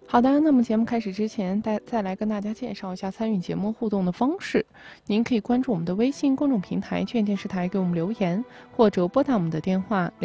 好的，那么节目开始之前，再来跟大家介绍一下参与节目互动的方式。您可以关注我们的微信公众平台"劝电视台"，给我们留言，或者拨打我们的电话